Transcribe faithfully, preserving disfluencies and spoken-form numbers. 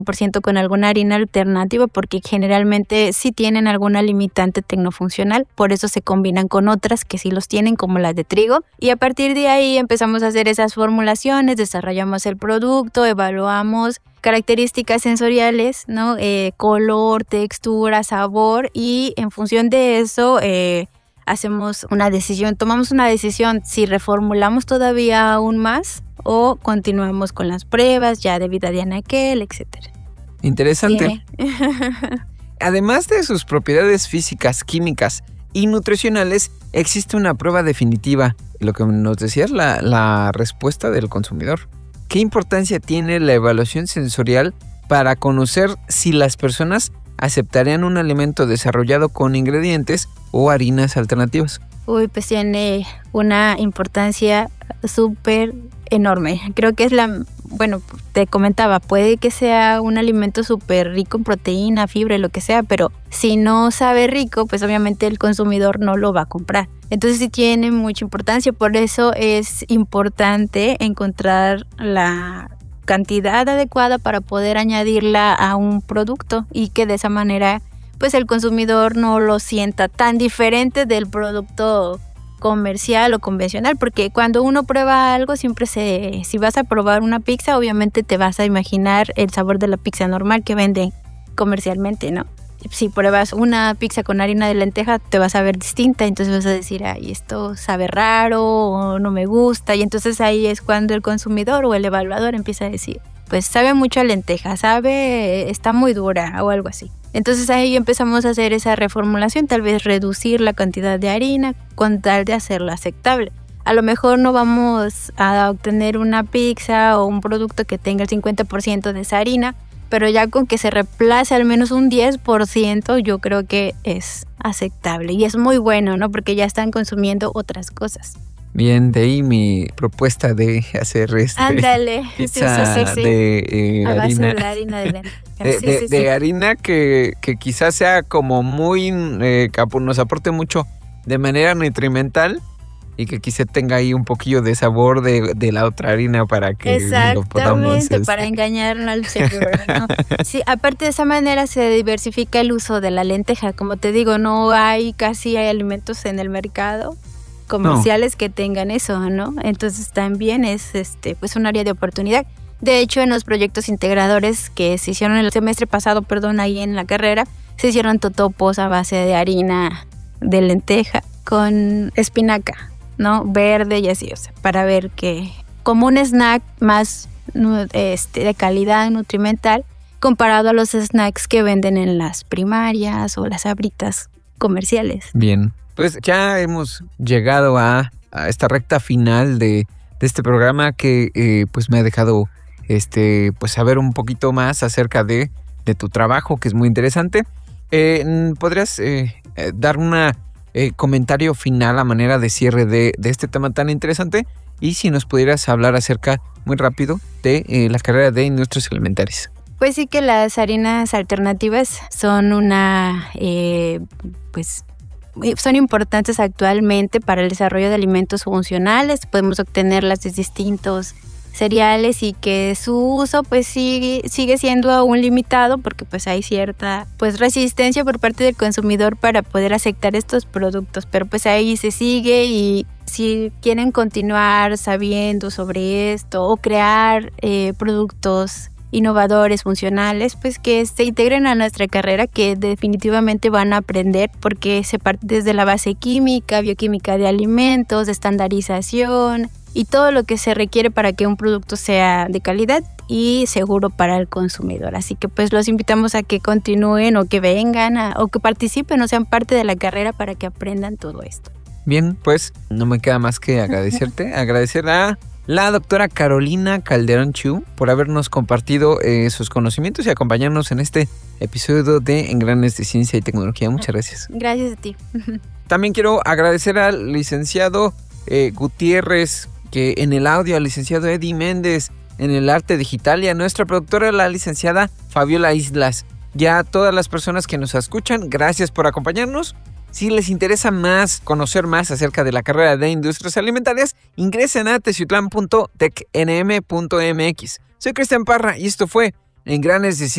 por ciento con alguna harina alternativa porque generalmente sí tienen alguna limitante tecnofuncional, por eso se combinan con otras que sí los tienen, como las de trigo, y a partir de ahí empezamos a hacer esas formulaciones, desarrollamos el producto, evaluamos características sensoriales, ¿no? Eh, color, textura, sabor, y en función de eso eh, hacemos una decisión, tomamos una decisión si reformulamos todavía aún más o continuamos con las pruebas ya de vida de anaquel, etcétera. Interesante. Además de sus propiedades físicas, químicas y nutricionales, existe una prueba definitiva. Lo que nos decía es la, la respuesta del consumidor. ¿Qué importancia tiene la evaluación sensorial para conocer si las personas aceptarían un alimento desarrollado con ingredientes o harinas alternativas? Uy, pues tiene una importancia súper enorme. Creo que es la, bueno, te comentaba, puede que sea un alimento súper rico en proteína, fibra, lo que sea, pero si no sabe rico, pues obviamente el consumidor no lo va a comprar. Entonces sí tiene mucha importancia, por eso es importante encontrar la cantidad adecuada para poder añadirla a un producto y que de esa manera pues el consumidor no lo sienta tan diferente del producto comercial o convencional, porque cuando uno prueba algo siempre se, si vas a probar una pizza, obviamente te vas a imaginar el sabor de la pizza normal que venden comercialmente, ¿no? Si pruebas una pizza con harina de lenteja te vas a ver distinta, entonces vas a decir, ay, esto sabe raro o no me gusta, y entonces ahí es cuando el consumidor o el evaluador empieza a decir, pues sabe mucho a lenteja, sabe, está muy dura o algo así. Entonces ahí empezamos a hacer esa reformulación, tal vez reducir la cantidad de harina con tal de hacerlo aceptable. A lo mejor no vamos a obtener una pizza o un producto que tenga el cincuenta por ciento de esa harina, pero ya con que se reemplace al menos un diez por ciento yo creo que es aceptable y es muy bueno, ¿no? Porque ya están consumiendo otras cosas. Bien, de ahí mi propuesta de hacer este Ándale, pizza sí, sí, sí. de eh, a base harina, de la harina de lenteja. de, Sí, de, sí, de sí. harina que, que quizás sea como muy eh, que nos aporte mucho de manera nutrimental y que quizá tenga ahí un poquillo de sabor de, de la otra harina para que lo podamos... Exactamente, para engañarlo al cerebro, ¿no? Sí, aparte de esa manera se diversifica el uso de la lenteja. Como te digo, no hay casi hay alimentos en el mercado comerciales no. que tengan eso, ¿no? Entonces también es este pues un área de oportunidad. De hecho, en los proyectos integradores que se hicieron el semestre pasado, perdón, ahí en la carrera, se hicieron totopos a base de harina de lenteja con espinaca, ¿no? Verde y así, o sea, para ver que como un snack más este, de calidad nutrimental comparado a los snacks que venden en las primarias o las sabritas comerciales. Bien, pues ya hemos llegado a, a esta recta final de, de este programa que eh, pues me ha dejado este pues saber un poquito más acerca de, de tu trabajo, que es muy interesante. Eh, ¿Podrías eh, dar una Eh, comentario final a manera de cierre de, de este tema tan interesante? Y si nos pudieras hablar acerca, muy rápido, de eh, la carrera de Industrias Alimentarias. Pues sí que las harinas alternativas son una, eh, pues, son importantes actualmente para el desarrollo de alimentos funcionales. Podemos obtenerlas de distintos cereales y que su uso pues sigue, sigue siendo aún limitado porque pues hay cierta pues resistencia por parte del consumidor para poder aceptar estos productos, pero pues ahí se sigue y si quieren continuar sabiendo sobre esto o crear eh, productos innovadores, funcionales, pues que se integren a nuestra carrera, que definitivamente van a aprender porque se parte desde la base química, bioquímica de alimentos, de estandarización y todo lo que se requiere para que un producto sea de calidad y seguro para el consumidor. Así que pues los invitamos a que continúen o que vengan a, o que participen o sean parte de la carrera para que aprendan todo esto. Bien, pues no me queda más que agradecerte, agradecer a la doctora Carolina Calderón Chiu por habernos compartido eh, sus conocimientos y acompañarnos en este episodio de Engranes de Ciencia y Tecnología. Muchas gracias. Gracias a ti. También quiero agradecer al licenciado eh, Gutiérrez, que en el audio, al licenciado Eddie Méndez, en el arte digital, y a nuestra productora, la licenciada Fabiola Islas. Ya a todas las personas que nos escuchan, gracias por acompañarnos. Si les interesa más, conocer más acerca de la carrera de Industrias Alimentarias, ingresen a teciutlán punto tec n m punto m x. Soy Cristian Parra y esto fue Engranes de Ciencia.